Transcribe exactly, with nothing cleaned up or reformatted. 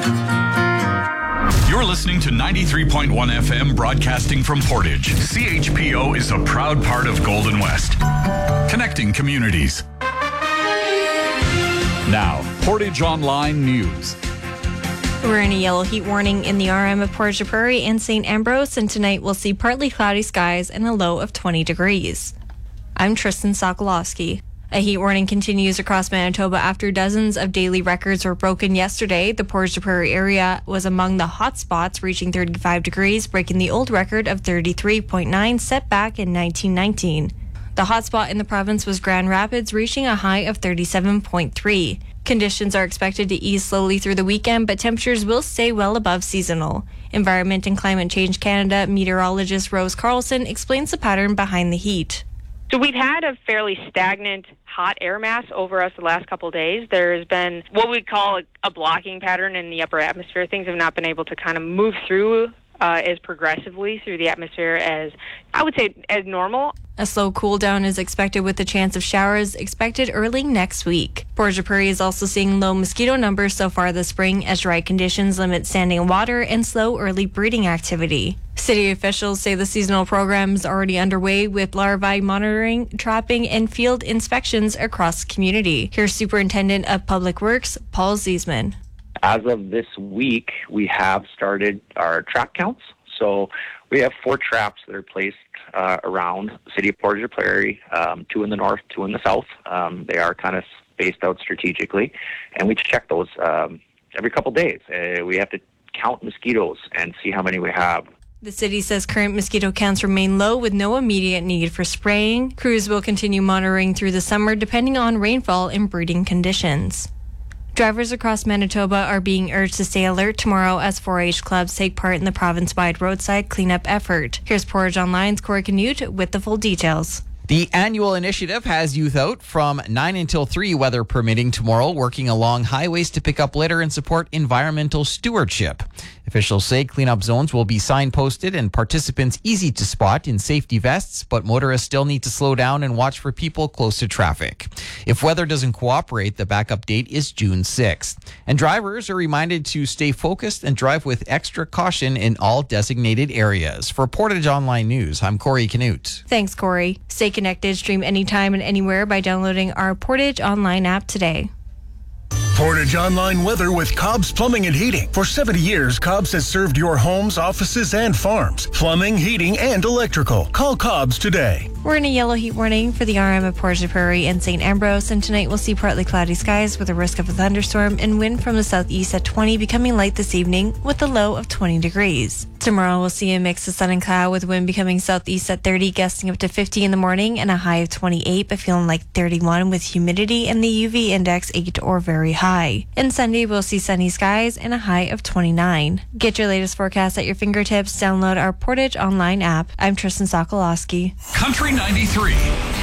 You're listening to ninety-three point one F M, broadcasting from Portage. C H P O is a proud part of Golden West, connecting communities. Now, Portage Online News. We're in a yellow heat warning in the R M of Portage Prairie and Saint Ambrose, and tonight we'll see partly cloudy skies and a low of twenty degrees. I'm Tristan Sokolowski. A heat warning continues across Manitoba after dozens of daily records were broken yesterday. The Portage Prairie area was among the hot spots, reaching thirty-five degrees, breaking the old record of thirty-three point nine set back in nineteen nineteen. The hotspot in the province was Grand Rapids, reaching a high of thirty-seven point three. Conditions are expected to ease slowly through the weekend, but temperatures will stay well above seasonal. Environment and Climate Change Canada meteorologist Rose Carlson explains the pattern behind the heat. So we've had a fairly stagnant hot air mass over us the last couple of days. There's been what we call a, a blocking pattern in the upper atmosphere. Things have not been able to kind of move through uh, as progressively through the atmosphere as, I would say, as normal. A slow cool down is expected with a chance of showers expected early next week. Portage Prairie is also seeing low mosquito numbers so far this spring as dry conditions limit standing water and slow early breeding activity. City officials say the seasonal program is already underway with larvae monitoring, trapping, and field inspections across the community. Here's Superintendent of Public Works, Paul Ziesman. As of this week, we have started our trap counts. So we have four traps that are placed uh, around the city of Portage Prairie, um, two in the north, two in the south. Um, they are kind of spaced out strategically, and we check those um, every couple days. Uh, we have to count mosquitoes and see how many we have. The city says current mosquito counts remain low with no immediate need for spraying. Crews will continue monitoring through the summer depending on rainfall and breeding conditions. Drivers across Manitoba are being urged to stay alert tomorrow as four H clubs take part in the province-wide roadside cleanup effort. Here's Portage Online's Corey Canute with the full details. The annual initiative has youth out from nine until three, weather permitting, tomorrow, working along highways to pick up litter and support environmental stewardship. Officials say cleanup zones will be signposted and participants easy to spot in safety vests, but motorists still need to slow down and watch for people close to traffic. If weather doesn't cooperate, the backup date is June sixth. And drivers are reminded to stay focused and drive with extra caution in all designated areas. For Portage Online News, I'm Corey Canute. Thanks, Corey. Stay connected, stream anytime and anywhere by downloading our Portage Online app today. Portage Online weather with Cobb's Plumbing and Heating. For seventy years, Cobb's has served your homes, offices, and farms. Plumbing, heating, and electrical. Call Cobb's today. We're in a yellow heat warning for the R M of Portage Prairie and Saint Ambrose, and tonight we'll see partly cloudy skies with a risk of a thunderstorm and wind from the southeast at twenty, becoming light this evening with a low of twenty degrees. Tomorrow we'll see a mix of sun and cloud with wind becoming southeast at thirty, gusting up to fifty in the morning and a high of twenty-eight, but feeling like thirty-one with humidity and the U V index eight or very high. And Sunday we'll see sunny skies and a high of twenty-nine. Get your latest forecast at your fingertips. Download our Portage Online app. I'm Tristan Sokolowski. Country ninety-three.